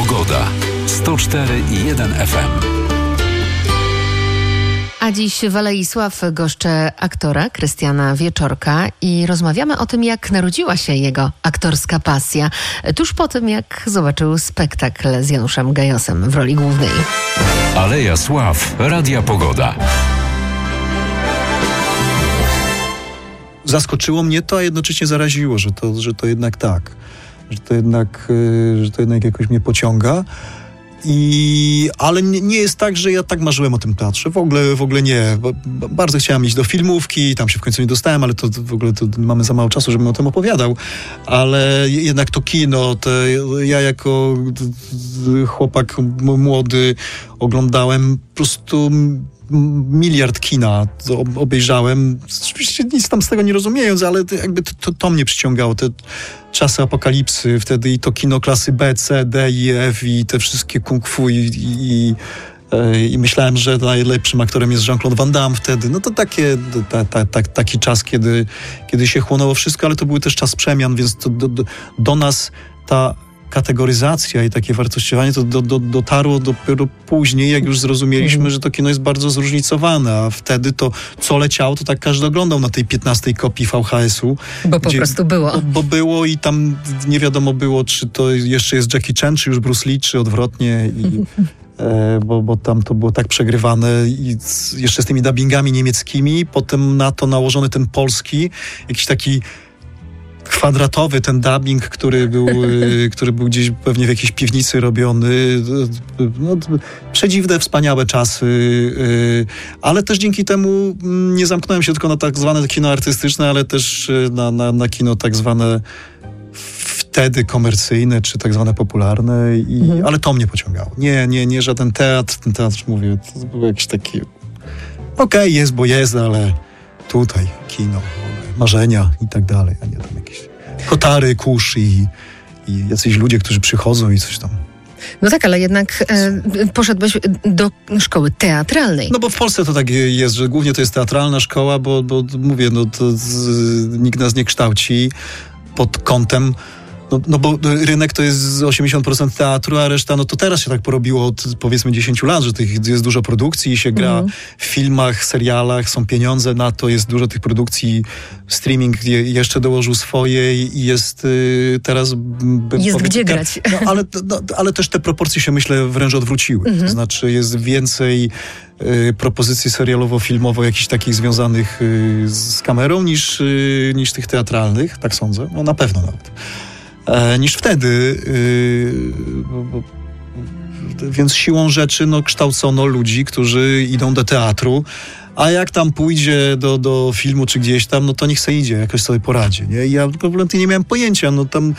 Pogoda. 104,1 FM. A dziś w Alei Sław goszczę aktora Krystiana Wieczorka i rozmawiamy o tym, jak narodziła się jego aktorska pasja, tuż po tym, jak zobaczył spektakl z Januszem Gajosem w roli głównej. Aleja Sław, Radia Pogoda. Zaskoczyło mnie to, a jednocześnie zaraziło, że to jednak tak. Że to jednak jakoś mnie pociąga. Ale nie jest tak, że ja tak marzyłem o tym teatrze. W ogóle nie. Bardzo chciałem iść do filmówki, tam się w końcu nie dostałem, ale to w ogóle mamy za mało czasu, żebym o tym opowiadał. Ale jednak to kino, ja jako chłopak młody oglądałem po prostu miliard kina obejrzałem. Oczywiście nic tam z tego nie rozumiejąc, ale jakby to mnie przyciągało. Te czasy apokalipsy wtedy i to kino klasy B, C, D i F i te wszystkie kung fu i myślałem, że najlepszym aktorem jest Jean-Claude Van Damme wtedy. No to taki czas, kiedy się chłonęło wszystko, ale to był też czas przemian, więc to do nas ta kategoryzacja i takie wartościowanie to dotarło dopiero później, jak już zrozumieliśmy, że to kino jest bardzo zróżnicowane, a wtedy to, co leciało, to tak każdy oglądał na tej 15 kopii VHS-u. Bo po prostu było. Bo było i tam nie wiadomo było, czy to jeszcze jest Jackie Chan, czy już Bruce Lee, czy odwrotnie. Bo tam to było tak przegrywane i jeszcze z tymi dubbingami niemieckimi, potem na to nałożony ten polski, jakiś taki kwadratowy ten dubbing, który był gdzieś pewnie w jakiejś piwnicy robiony. No, przedziwne, wspaniałe czasy, ale też dzięki temu nie zamknąłem się tylko na tak zwane kino artystyczne, ale też na kino tak zwane wtedy komercyjne, czy tak zwane popularne, ale to mnie pociągało. Nie żaden teatr. Ten teatr, mówię, to był jakiś taki okej, jest, bo jest, ale tutaj kino, marzenia i tak dalej, a nie tam jakieś kotary, kurz i jacyś ludzie, którzy przychodzą i coś tam. No tak, ale jednak poszedłeś do szkoły teatralnej. No bo w Polsce to tak jest, że głównie to jest teatralna szkoła, bo mówię, nikt nas nie kształci pod kątem. No bo rynek to jest 80% teatru, a reszta, no to teraz się tak porobiło od powiedzmy 10 lat, że jest dużo produkcji, się gra w filmach, serialach, są pieniądze na to, jest dużo tych produkcji, streaming jeszcze dołożył swoje i jest teraz... Jest gdzie grać. Ale też te proporcje się, myślę, wręcz odwróciły. To znaczy jest więcej propozycji serialowo-filmowo jakichś takich związanych z kamerą niż tych teatralnych, tak sądzę, no na pewno nawet. Niż wtedy, więc siłą rzeczy kształcono ludzi, którzy idą do teatru, a jak tam pójdzie do filmu czy gdzieś tam, no to niech se idzie, jakoś sobie poradzi. Nie? I ja kompletnie nie miałem pojęcia, no tam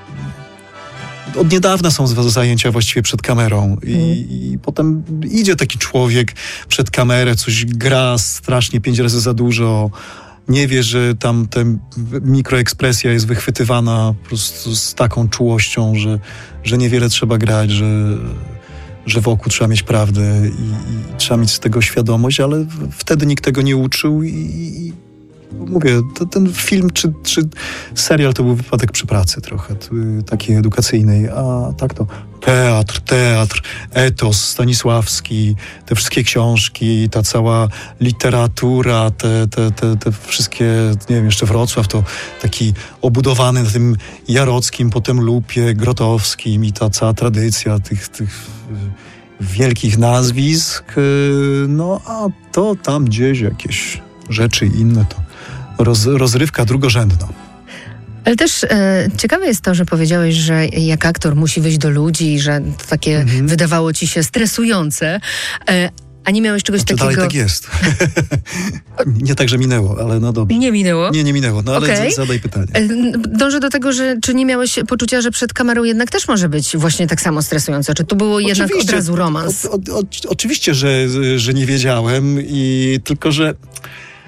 od niedawna są zajęcia właściwie przed kamerą i potem idzie taki człowiek przed kamerę, coś gra strasznie 5 razy za dużo, nie wie, że tam ta mikroekspresja jest wychwytywana po prostu z taką czułością, że niewiele trzeba grać, że wokół trzeba mieć prawdę i trzeba mieć z tego świadomość, ale wtedy nikt tego nie uczył i mówię, ten film czy serial to był wypadek przy pracy trochę, takiej edukacyjnej, a tak to teatr, etos Stanisławski, te wszystkie książki, ta cała literatura, te wszystkie, nie wiem, jeszcze Wrocław to taki obudowany na tym Jarockim, potem Lupie, Grotowskim i ta cała tradycja tych wielkich nazwisk, no a to tam gdzieś jakieś rzeczy inne to rozrywka drugorzędna. Ale też ciekawe jest to, że powiedziałeś, że jak aktor musi wyjść do ludzi i że to takie wydawało ci się stresujące, a nie miałeś czegoś takiego... Dalej tak jest. Nie tak, że minęło, ale no dobrze. Nie minęło? Nie minęło, no ale zadaj pytanie. Dążę do tego, że czy nie miałeś poczucia, że przed kamerą jednak też może być właśnie tak samo stresujące? Czy to było jednak od razu romans? Oczywiście, że nie wiedziałem tylko, że